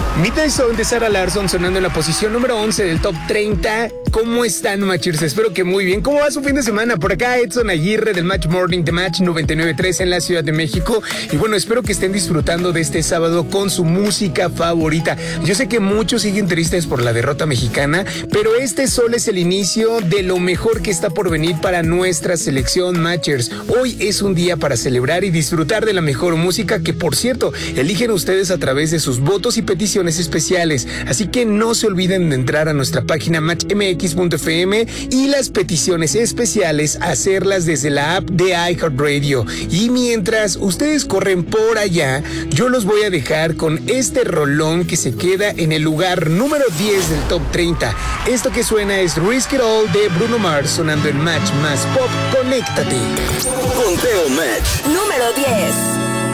Midnight Song de Sarah Larsson sonando en la posición número 11 del Top 30. ¿Cómo están, Matchers? Espero que muy bien. ¿Cómo va su fin de semana? Por acá Edson Aguirre del Match Morning de Match 99.3 en la Ciudad de México. Y bueno, espero que estén disfrutando de este sábado con su música favorita. Yo sé que muchos siguen tristes por la derrota mexicana, pero este solo es el inicio de lo mejor que está por venir para nuestra selección, Matchers. Hoy es un día para celebrar y disfrutar de la mejor música que, por cierto, eligen ustedes a través de sus votos y peticiones especiales. Así que no se olviden de entrar a nuestra página matchmx.fm y las peticiones especiales hacerlas desde la app de iHeartRadio. Y mientras ustedes corren por allá, yo los voy a dejar con este rolón que se queda en el lugar número 10 del Top 30. Esto que suena es Risk It All de Bruno Mars sonando en Match Más Pop. Conéctate. Conteo Match. Número 10.